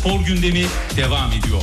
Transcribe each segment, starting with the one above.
spor gündemi devam ediyor.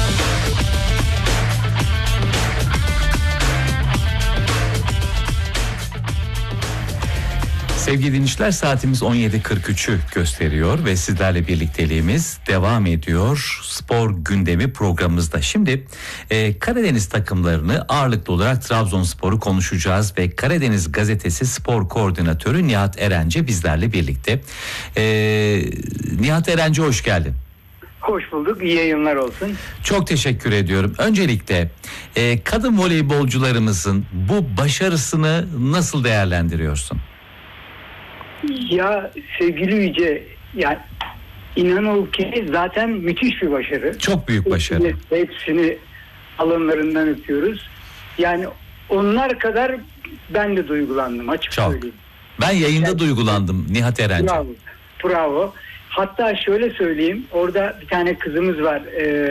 Sevgili dinleyiciler, saatimiz 17.43'ü gösteriyor ve sizlerle birlikteliğimiz devam ediyor spor gündemi programımızda. Şimdi Karadeniz takımlarını ağırlıklı olarak Trabzonspor'u konuşacağız ve Karadeniz Gazetesi spor koordinatörü Nihat Erenci bizlerle birlikte. Nihat Erenci, hoş geldin. Hoş bulduk, iyi yayınlar olsun. Çok teşekkür ediyorum. Öncelikle kadın voleybolcularımızın bu başarısını nasıl değerlendiriyorsun? Ya sevgili Yüce, ya inan ol ki zaten müthiş bir başarı. Çok büyük başarı. Hepsini alınlarından öpüyoruz. Yani onlar kadar ben de duygulandım, açık söyleyeyim. Ben yayında duygulandım Nihat Erenci. Bravo. Hatta şöyle söyleyeyim, orada bir tane kızımız var,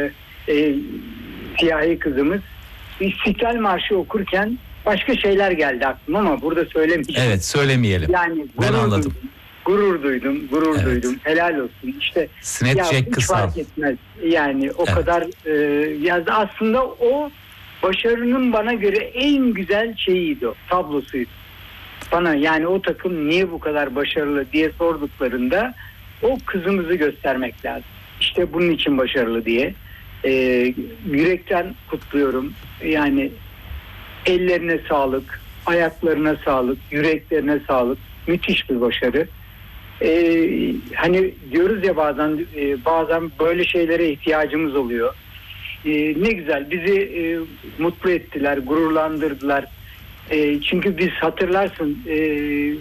siyahi kızımız. İstiklal Marşı okurken başka şeyler geldi aklıma ama burada söylemeyeceğim. Evet, söylemeyelim. Yani ben anladım. Gurur duydum. Helal olsun. İşte Sinet Jack Kısal. Fark etmez. Yani o kadar ya aslında o başarının bana göre en güzel şeyiydi o. Tablosuydu. Bana yani o takım niye bu kadar başarılı diye sorduklarında o kızımızı göstermek lazım. İşte bunun için başarılı diye. Yürekten kutluyorum. Yani ellerine sağlık, ayaklarına sağlık, yüreklerine sağlık. Müthiş bir başarı. Hani diyoruz ya bazen böyle şeylere ihtiyacımız oluyor. Ne güzel bizi mutlu ettiler, gururlandırdılar. Çünkü biz hatırlarsın